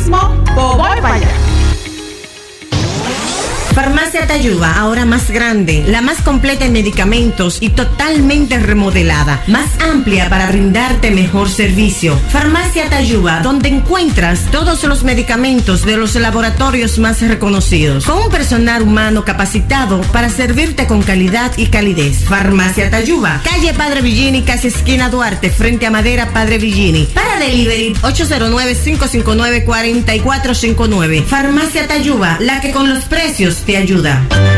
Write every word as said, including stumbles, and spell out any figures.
mismo, pues voy para allá. Farmacia Tayuba, ahora más grande, la más completa en medicamentos y totalmente remodelada, más amplia para brindarte mejor servicio. Farmacia Tayuba, donde encuentras todos los medicamentos de los laboratorios más reconocidos, con un personal humano capacitado para servirte con calidad y calidez. Farmacia Tayuba, calle Padre Villini, casi esquina Duarte, frente a Madera Padre Villini. Para delivery, ocho cero nueve, cinco cinco nueve, cuatro cuatro cinco nueve. Farmacia Tayuba, la que con los precios te ayuda.